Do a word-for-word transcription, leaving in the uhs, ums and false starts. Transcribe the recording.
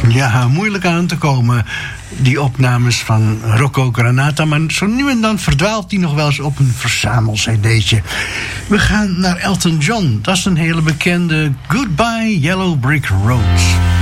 Ja, moeilijk aan te komen, die opnames van Rocco Granata. Maar zo nu en dan verdwaalt hij nog wel eens op een verzamel-cd'tje. We gaan naar Elton John. Dat is een hele bekende Goodbye Yellow Brick Road.